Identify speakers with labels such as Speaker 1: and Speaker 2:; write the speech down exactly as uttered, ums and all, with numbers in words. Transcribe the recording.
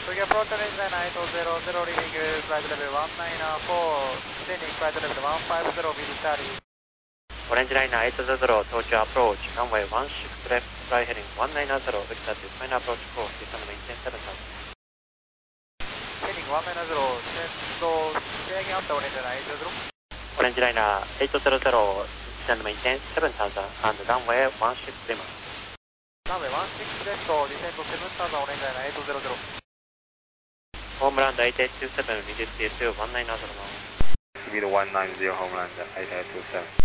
Speaker 1: Turkey approach range nine eight zero zero, leading flight level one nine four, descending flight level one five zero with Charlie.
Speaker 2: Orange Liner eight zero zero, Tokyo approach, runway one six left, fly heading one nine zero, vector to final approach course, descend maintain seven thousand.
Speaker 1: Heading one nine zero, descend, say again after Orange Liner eight zero zero.
Speaker 2: Orange Liner eight zero zero, descend maintain seven thousand, and runway one six left.
Speaker 1: Runway one six left, descend seven thousand, Orange Liner eight zero zero.
Speaker 2: Homeland eight eight two seven, reduce to one nine zero one.
Speaker 3: Speed one nine zero, Homeland eight eight two seven.